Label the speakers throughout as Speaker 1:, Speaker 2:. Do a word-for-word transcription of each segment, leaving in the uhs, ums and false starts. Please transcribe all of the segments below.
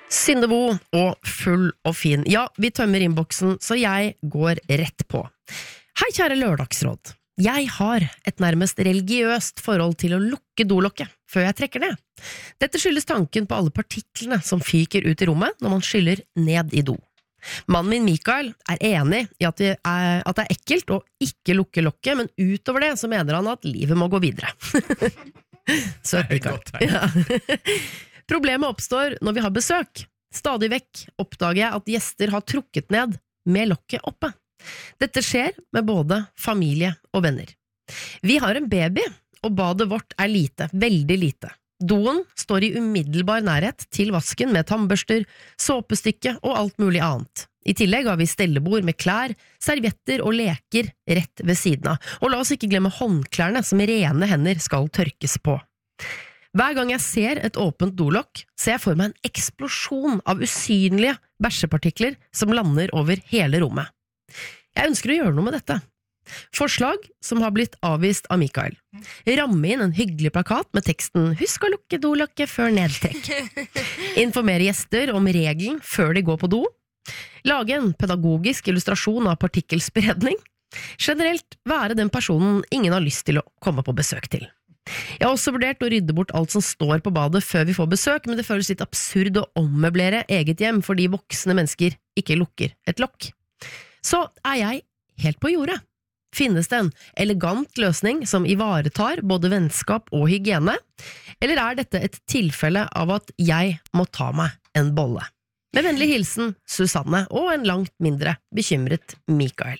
Speaker 1: Syndebo og full og fin. Ja, vi tømmer innboksen, så jeg går rett på. Hei, kjære lørdagsråd. Jeg har et nærmest religiøst forhold til å lukke dolokket før jeg trekker ned. Dette skyldes tanken på alle partiklene som fyker ut i rommet når man skyller ned i do. Mannen min Mikael er enig i at det er, at det er ekkelt å ikke lukke lokket, men utover det så mener han at livet må gå videre. Søt Mikael. Ja. Problemet oppstår når vi har besøk. Stadig vekk oppdager jeg at gjester har trukket ned med lokket oppe. Dette skjer med både familie og venner. Vi har en baby, og badet vårt er lite, veldig lite. Doen står i umiddelbar nærhet til vasken med tannbørster, såpestykke og alt mulig annet. I tillegg har vi stellebord med klær, servietter og leker rett ved siden av. Og la oss ikke glemme håndklærne som rene hender skal tørkes på. Hver gang jeg ser et åpent dolokk, ser jeg for meg en eksplosjon av usynlige bæsjepartikler som lander over hele rommet. Jeg ønsker å gjøre noe med dette. Forslag som har blitt avvist av Mikael. Ramme inn en hyggelig plakat med teksten «Husk å lukke dolokket før nedtrekk». Informere gjester om regelen før de går på do. Lage en pedagogisk illustrasjon av partikkelspredning. Generelt være den personen ingen har lyst til å komme på besøk til. Jeg har også vurdert å rydde bort alt som står på badet før vi får besøk, men det føles litt absurd å ommøblere eget hjem fordi voksne mennesker ikke lukker et lokk. Så er jeg helt på jordet. Finnes det en elegant løsning som ivaretar både vennskap og hygiene, eller er dette et tilfelle av at jeg må ta meg en bolle? Med vennlig hilsen Susanne og en langt mindre bekymret Mikael.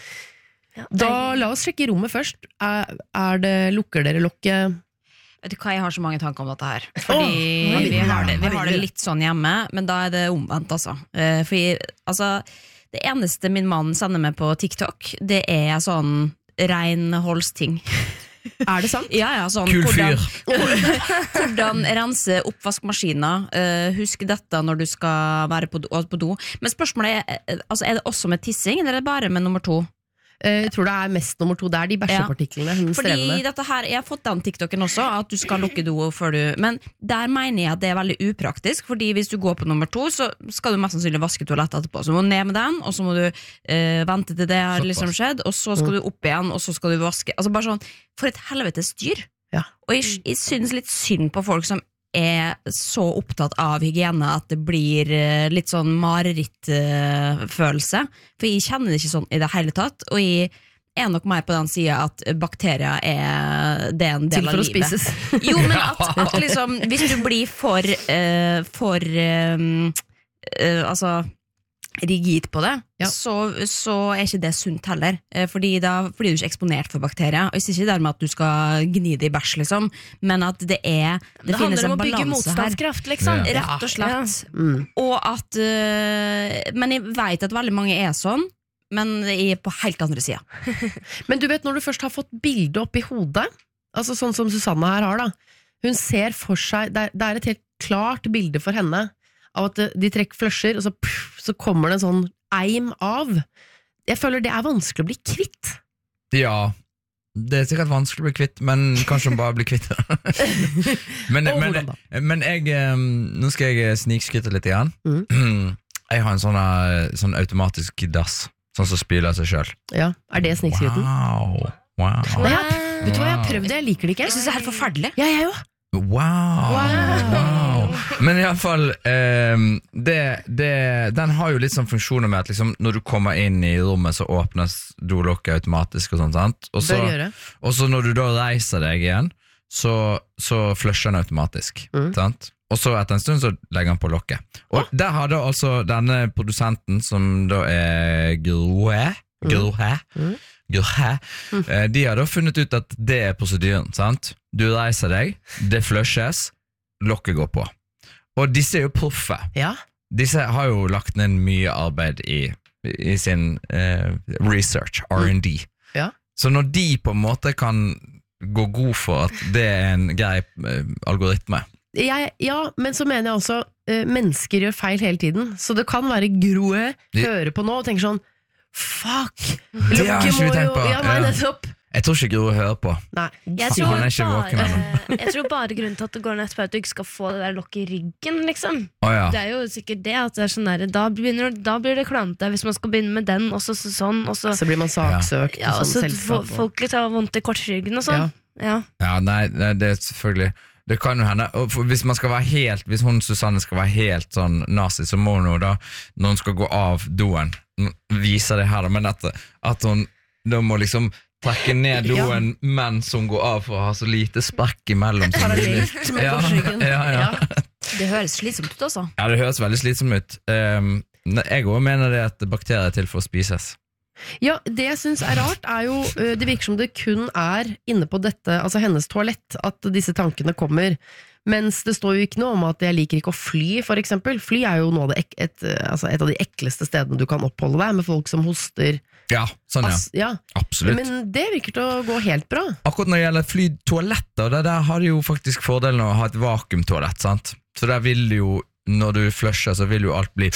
Speaker 1: Da la oss sjekke rommet først. Er, er det, lukker dere lokket?
Speaker 2: Vet du hva, jeg har så mange tanker om dette her. Fordi oh, vi, har det, vi har det litt sånn hjemme, men da er det omvendt, altså. Fordi, altså, det eneste min mann sender meg på TikTok, det er sånn renholdsting.
Speaker 1: Er det sant?
Speaker 2: Ja, ja, sånn.
Speaker 3: Kul fyr.
Speaker 2: Hvordan, hvordan rense oppvaskmaskiner. Uh, husk dette når du skal være på do, på do. Men spørsmålet er, altså, er det også med tissing, eller er det bare med nummer to?
Speaker 1: Jeg tror det er mest nummer to, det er de bæsjepartiklene hun
Speaker 2: Fordi
Speaker 1: strever med.
Speaker 2: Dette her, jeg har fått den TikToken også, at du skal lukke do før du, men der mener jeg at det er veldig upraktisk, fordi hvis du går på nummer to, så skal du mest sannsynlig vaske toalettet etterpå, så må du ned med den, og så må du eh, vente til det har liksom skjedd, og så skal du opp igjen, og så skal du vaske, altså bare sånn, for et helvete styr.
Speaker 1: Ja.
Speaker 2: Og jeg, jeg synes litt synd på folk som er så opptatt av hygiene at det blir litt sånn marerittfølelse, for jeg kjenner det ikke sånn i det hele tatt, og jeg er nok mer på den siden at bakterier er det er en del av livet.
Speaker 1: Til for å spises.
Speaker 2: Jo, men at, at liksom, hvis du blir for, uh, for um, uh, altså rigid på det, ja. så, så er ikke det sunt heller, fordi da blir du ikke eksponert for bakterier, og jeg sier ikke dermed at du skal gni det i bæsj liksom, men at det er det, det finnes en balanse her. Det handler om å bygge motstandskraft liksom, ja. Rett og slett, ja. mm. og at uh, men jeg vet at veldig mange er sånn, men jeg er på helt andre siden.
Speaker 1: Men du vet, når du først har fått bildet opp i hodet, altså sånn som Susanne her har da, hun ser for seg, det er, det er et helt klart bilde for henne, av at de trekker flusher, og så, pff, så kommer det en sånn eim av. Jeg føler det er vanskelig å bli kvitt.
Speaker 3: Ja, det er sikkert vanskelig å bli kvitt, men kanskje bare bli kvitt. men, men, men jeg, nå skal jeg snikskrytte litt igjen. Mm. Jeg har en sånn, sånn automatisk dass, sånn som spyler seg selv.
Speaker 1: Ja, er det snikskrytten?
Speaker 3: Wow, wow.
Speaker 1: Ja, vet du hva, jeg har prøvd det, jeg liker det ikke.
Speaker 2: Jeg synes det er helt forferdelig.
Speaker 1: Ja, jeg jo.
Speaker 3: Wow, wow. Men i alle fall eh, det, det, den har jo litt sånn funksjoner med at liksom, når du kommer inn i rommet så åpnes dolokket automatisk og sånt, sant? Og så, og så når du da reiser deg igjen så, så flusher den automatisk, mm. sant? Og så etter en stund så legger han på lokket. Og oh. der har da altså denne produsenten som da er Grohe Grohe mm. Grohe mm. De har da funnet ut at det er prosedyren, sant? Du reiser deg, det flushes, lokket går på. Og disse er jo proffe.
Speaker 1: Ja.
Speaker 3: Disse har jo lagt ned mye arbeid i, i sin eh, research, R and D.
Speaker 1: Ja.
Speaker 3: Så når de på en måte kan gå god for at det er en grei eh, algoritme.
Speaker 1: Jeg, ja, men så mener jeg også eh, mennesker gjør feil hele tiden. Så det kan være Groe hører på nå og tenker sånn fuck,
Speaker 3: det har ikke vi tenkt på.
Speaker 1: Ja, nei, nettopp.
Speaker 3: Jeg tror ikke Gro hører på.
Speaker 1: Nei.
Speaker 4: Jeg
Speaker 3: Faen,
Speaker 4: tror,
Speaker 3: han er ikke våken ennå.
Speaker 4: bare, jeg tror bare grunnen til at det går ned på at du ikke skal få det der lokket i ryggen, liksom.
Speaker 3: Å ja.
Speaker 4: Det er jo sikkert det at det er sånn der, da, begynner, da blir det klante hvis man skal begynne med den, og så så, sånn, og så,
Speaker 1: Så blir man saksøkt
Speaker 4: ja,
Speaker 1: og
Speaker 4: og så
Speaker 1: sånn
Speaker 4: får
Speaker 1: selskap.
Speaker 4: folk litt av vondt i korsryggen og sånn. Ja.
Speaker 3: Ja, nei, nei, det er selvfølgelig det kan jo hende, og for, hvis man skal være helt hvis hun Susanne skal være helt sånn nazi, så må hun jo da, når hun skal gå av doen vise det her da, men at, at hun da må liksom trekke ned doen ja. mens hun går av for å ha så lite sprekk imellom
Speaker 1: Parallelt med
Speaker 3: ja,
Speaker 1: korsryggen.
Speaker 3: ja, ja.
Speaker 1: Ja.
Speaker 2: Det høres slitsomt ut også.
Speaker 3: Ja, det høres veldig slitsomt ut. um, Jeg også mener det at bakterier er til for å spises.
Speaker 1: Ja, det jeg synes er rart er jo, øh, det virker som det kun er inne på dette, altså hennes toalett, at disse tankene kommer, mens det står jo ikke noe om at jeg liker ikke å fly, for eksempel. Fly er jo noe av det ek, et, altså et av de ekleste stedene du kan oppholde deg, med folk som hoster.
Speaker 3: Ja, sånn ja,
Speaker 1: Ass, ja.
Speaker 3: absolutt.
Speaker 1: Men det virker til å gå helt bra.
Speaker 3: Akkurat når det gjelder flytoaletter, der, der har de jo faktisk fordelen å ha et vakuumtoalett, sant? Så der vil jo, når du flusher, så vil jo alt bli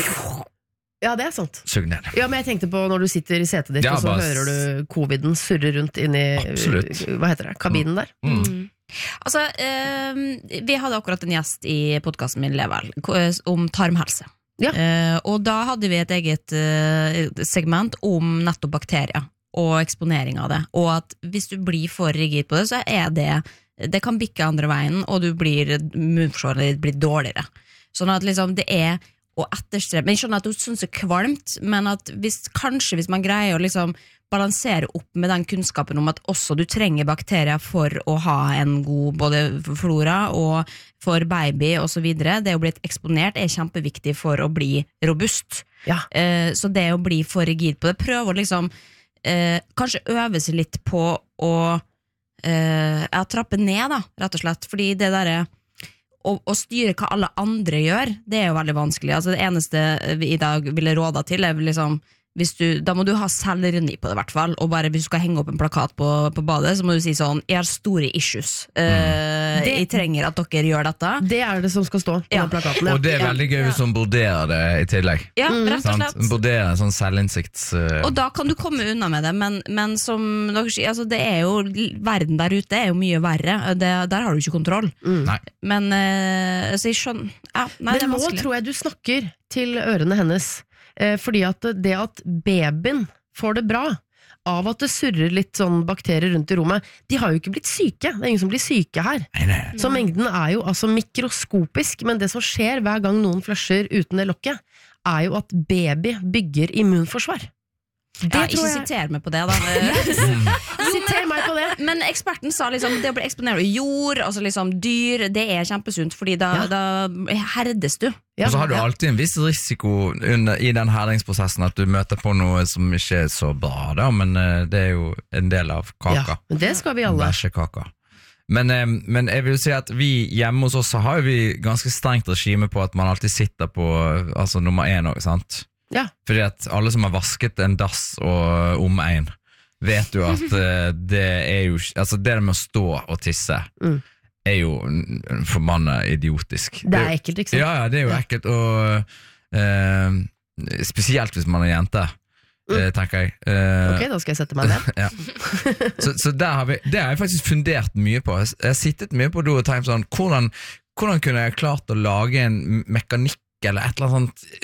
Speaker 1: Ja, det er sant.
Speaker 3: sugd ned.
Speaker 1: Ja, men jeg tenkte på når du sitter i setet ditt,
Speaker 3: Ja,
Speaker 1: og så
Speaker 3: bare-
Speaker 1: hører du coviden surre rundt inni,
Speaker 3: Absolutt.
Speaker 1: hva heter det, kabinen der.
Speaker 3: Mm.
Speaker 4: Mm.
Speaker 2: Altså, eh, vi hadde akkurat en gjest i podcasten min Level ko- om tarmhelse.
Speaker 1: Ja.
Speaker 2: Eh, og da hadde vi et eget eh, segment om nettopp bakterier og eksponering av det. Og at hvis du blir for rigid på det, så er det det kan bikke andre veien, og du blir immunforsvaret ditt blir dårligere. Sånn at liksom det er å etterstrebe. Men jeg skjønner at du synes det er kvalmt, men at hvis, kanskje hvis man greier å liksom balansere opp med den kunnskapen om at også du trenger bakterier for å ha en god både flora og for baby og så videre. Det å bli eksponert er kjempeviktig for å bli robust.
Speaker 1: Ja.
Speaker 2: Eh, så det å bli for rigid på det, prøv å liksom eh, kanskje øve seg litt på å eh, ja, trappe ned da, rett og slett, fordi det der er å, å styre hva alle andre gjør, det er jo veldig vanskelig. Altså det eneste vi i dag ville råda til er liksom hvis du, da må du ha selvironi på det i hvert fall, og bare hvis du skal henge opp en plakat på, på badet, så må du si sånn, jeg har store issues, uh,
Speaker 1: Det-
Speaker 2: jeg trenger at dere gjør dette.
Speaker 1: Det er det som skal stå på
Speaker 2: Ja.
Speaker 1: den plakaten. Ja.
Speaker 3: Og det er
Speaker 2: Ja.
Speaker 3: veldig gøy hvis hun broderer det i tillegg.
Speaker 2: Ja, rett og
Speaker 3: Sant?
Speaker 2: slett.
Speaker 3: Broderer en sånn selvinnsikts... uh,
Speaker 2: Og da kan du komme unna med det, men, men som dere sier, altså det er jo, verden der ute er jo mye verre, det, der har du ikke kontroll.
Speaker 3: Nei.
Speaker 2: Men, uh, så jeg skjønner, ja, nei, det
Speaker 1: Men
Speaker 2: er
Speaker 1: nå
Speaker 2: vanskelig.
Speaker 1: tror jeg du snakker til ørene hennes, eh, fordi at det at babyen får det bra av at det surrer litt sånn bakterier rundt i rommet, de har jo ikke blitt syke, det er ingen som blir syke her.
Speaker 3: Nei, nei.
Speaker 1: Så mengden er jo altså mikroskopisk, men det som skjer hver gang noen flusher uten det lokket, er jo at baby bygger immunforsvar. Det
Speaker 2: Ja,
Speaker 1: tror
Speaker 2: ikke
Speaker 1: jeg.
Speaker 2: siter meg på det da.
Speaker 1: Siter meg på det.
Speaker 2: Men eksperten sa liksom det å bli eksponert av jord, altså liksom dyr, det er kjempesunt, fordi da,
Speaker 1: Ja.
Speaker 2: da herdes du.
Speaker 3: Og så har du
Speaker 1: Ja.
Speaker 3: alltid en viss risiko under, i den herdingsprosessen at du møter på noe som ikke er så bra, da, men eh, det er jo en del av kaka.
Speaker 1: Ja, men det skal vi alle.
Speaker 3: Bæsjekaka. Men, eh, men jeg vil jo si at vi hjemme hos oss så har jo vi ganske strengt regime på at man alltid sitter på altså nummer én også, sant?
Speaker 1: Ja.
Speaker 3: Fordi at alle som har vasket en dass og omegn, vet jo at eh, det er jo altså det med å stå og tisse
Speaker 1: Mm.
Speaker 3: er jo n- n- forbanna idiotisk.
Speaker 1: Det er ekkelt, ikke sant?
Speaker 3: Ja, ja, det er jo ekkelt, og eh, spesielt hvis man er jente, eh, tenker jeg. Eh,
Speaker 1: Ok, da skal jeg sette meg ned.
Speaker 3: ja. Så, så der har vi, det har jeg faktisk fundert mye på. Jeg jeg har sittet mye på do og tenkt sånn, hvordan, hvordan kunne jeg klart å lage en mekanikk eller et eller annet sånt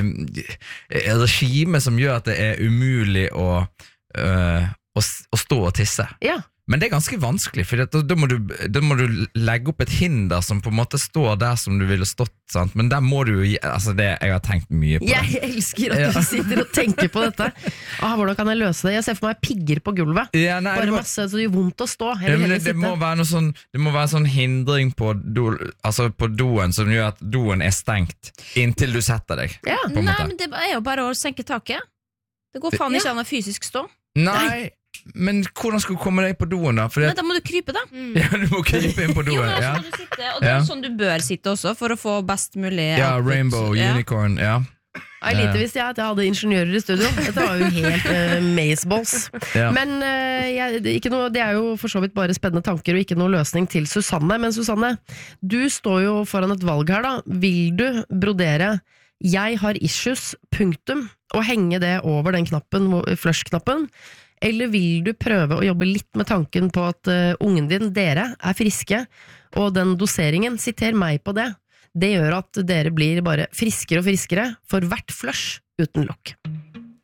Speaker 3: eh, regime som gjør at det er umulig å, eh, å, s- å stå og tisse.
Speaker 1: Ja.
Speaker 3: Men det er ganske vanskelig, for da, da, må du, da må du legge opp et hinder som på en måte står der som du ville stått, sant? Men der må du jo gi- altså det, jeg har tenkt mye på det.
Speaker 1: Jeg elsker at
Speaker 3: Ja.
Speaker 1: du sitter og tenker på dette. Ah, hvordan kan jeg løse det? Jeg ser for meg pigger på gulvet.
Speaker 3: Ja, nei,
Speaker 1: Bare
Speaker 3: det må-
Speaker 1: masse, så det gjør vondt å stå. Jeg
Speaker 3: Ja,
Speaker 1: vil
Speaker 3: men
Speaker 1: heller
Speaker 3: det, det,
Speaker 1: sitte.
Speaker 3: må være noe sånn, det må være sånn hindring på, do, altså på doen som gjør at doen er stengt inntil du setter deg.
Speaker 1: Ja.
Speaker 3: På en
Speaker 2: Nei,
Speaker 3: måte.
Speaker 2: men det er jo bare å senke taket. Det går faen ikke an å fysisk stå.
Speaker 3: Nei, men hvordan skal du komme deg på doen da? Fordi
Speaker 2: Nei,
Speaker 3: at,
Speaker 2: da må du krype da.
Speaker 3: ja, du må krype inn på
Speaker 2: Jo,
Speaker 3: doen.
Speaker 2: men
Speaker 3: Ja,
Speaker 2: sånn du sitter, og det er
Speaker 3: Ja.
Speaker 2: sånn du bør sitte også, for å få best mulig
Speaker 3: ja
Speaker 2: output.
Speaker 3: rainbow,
Speaker 2: Ja.
Speaker 3: unicorn, ja.
Speaker 1: Jeg lite visste jeg at jeg hadde ingeniører i studio. Dette var jo helt uh, mazeballs.
Speaker 3: ja.
Speaker 1: Men eh, jeg, det, er ikke noe, det er jo for så vidt bare spennende tanker og ikke noe løsning til Susanne. Men Susanne, du står jo foran et valg her da. Vil du brodere 'jeg har issues', punktum, og henge det over den knappen, flush-knappen? Eller vil du prøve å jobbe litt med tanken på at uh, ungen din, dere, er friske, og den doseringen, siter meg på det, det gjør at dere blir bare friskere og friskere for hvert flush uten lokk.